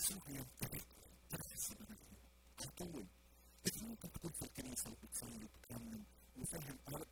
يسوع ينتبه تركز على طول. إذا أنت بتكون في الكنيسة وبتصلي وبترنم وفاهم أنا